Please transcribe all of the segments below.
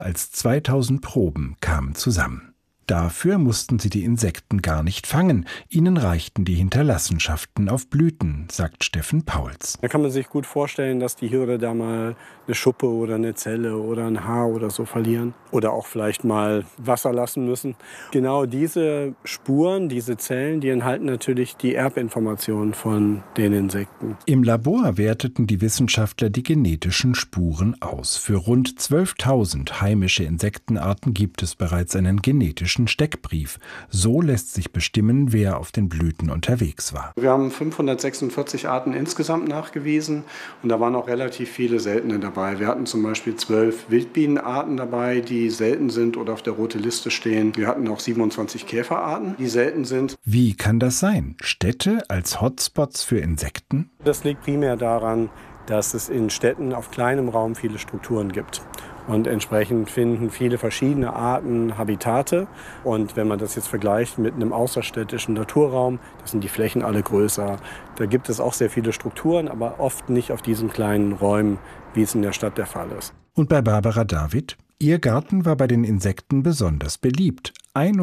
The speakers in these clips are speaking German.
als 2000 Proben kamen zusammen. Dafür mussten sie die Insekten gar nicht fangen. Ihnen reichten die Hinterlassenschaften auf Blüten, sagt Steffen Pauls. Da kann man sich gut vorstellen, dass die hier oder da mal eine Schuppe oder eine Zelle oder ein Haar oder so verlieren. Oder auch vielleicht mal Wasser lassen müssen. Genau diese Spuren, diese Zellen, die enthalten natürlich die Erbinformationen von den Insekten. Im Labor werteten die Wissenschaftler die genetischen Spuren aus. Für rund 12.000 heimische Insektenarten gibt es bereits einen genetischen Steckbrief. So lässt sich bestimmen, wer auf den Blüten unterwegs war. Wir haben 546 Arten insgesamt nachgewiesen und da waren auch relativ viele seltene dabei. Wir hatten zum Beispiel 12 Wildbienenarten dabei, die selten sind oder auf der roten Liste stehen. Wir hatten auch 27 Käferarten, die selten sind. Wie kann das sein? Städte als Hotspots für Insekten? Das liegt primär daran, dass es in Städten auf kleinem Raum viele Strukturen gibt. Und entsprechend finden viele verschiedene Arten Habitate. Und wenn man das jetzt vergleicht mit einem außerstädtischen Naturraum, da sind die Flächen alle größer. Da gibt es auch sehr viele Strukturen, aber oft nicht auf diesen kleinen Räumen, wie es in der Stadt der Fall ist. Und bei Barbara David? Ihr Garten war bei den Insekten besonders beliebt.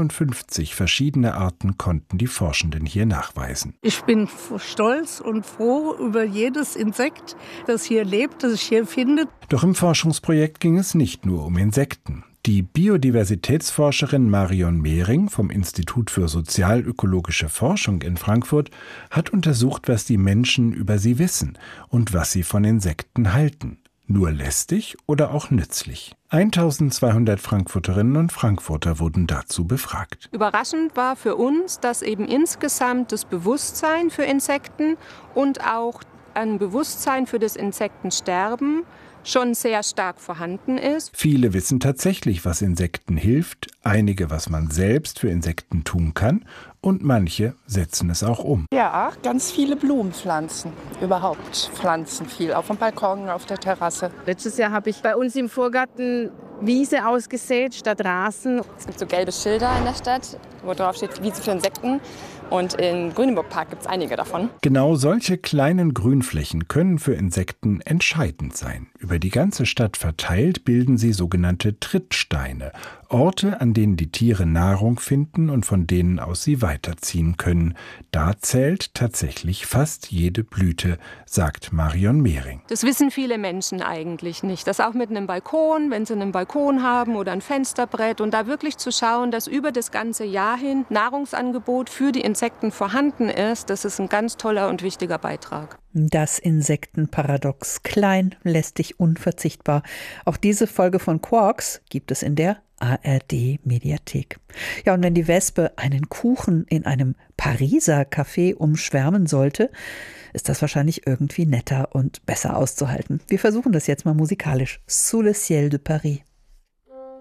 51 verschiedene Arten konnten die Forschenden hier nachweisen. Ich bin stolz und froh über jedes Insekt, das hier lebt, das sich hier findet. Doch im Forschungsprojekt ging es nicht nur um Insekten. Die Biodiversitätsforscherin Marion Mehring vom Institut für sozialökologische Forschung in Frankfurt hat untersucht, was die Menschen über sie wissen und was sie von Insekten halten. Nur lästig oder auch nützlich? 1200 Frankfurterinnen und Frankfurter wurden dazu befragt. Überraschend war für uns, dass eben insgesamt das Bewusstsein für Insekten und auch ein Bewusstsein für das Insektensterben schon sehr stark vorhanden ist. Viele wissen tatsächlich, was Insekten hilft, einige, was man selbst für Insekten tun kann und manche setzen es auch um. Ja, ganz viele Blumenpflanzen, überhaupt Pflanzen viel, auf dem Balkon, auf der Terrasse. Letztes Jahr habe ich bei uns im Vorgarten Wiese ausgesät statt Rasen. Es gibt so gelbe Schilder in der Stadt, wo drauf steht Wiese für Insekten. Und im Grünenburg-Park gibt es einige davon. Genau solche kleinen Grünflächen können für Insekten entscheidend sein. Über die ganze Stadt verteilt bilden sie sogenannte Trittsteine, Orte, an denen die Tiere Nahrung finden und von denen aus sie weiterziehen können. Da zählt tatsächlich fast jede Blüte, sagt Marion Mehring. Das wissen viele Menschen eigentlich nicht. Das auch mit einem Balkon, wenn sie einen Balkon haben oder ein Fensterbrett und da wirklich zu schauen, dass über das ganze Jahr hin Nahrungsangebot für die Insekten vorhanden ist, das ist ein ganz toller und wichtiger Beitrag. Das Insektenparadox: klein, lästig, unverzichtbar. Auch diese Folge von Quarks gibt es in der ARD-Mediathek. Ja, und wenn die Wespe einen Kuchen in einem Pariser Café umschwärmen sollte, ist das wahrscheinlich irgendwie netter und besser auszuhalten. Wir versuchen das jetzt mal musikalisch. Sous le ciel de Paris.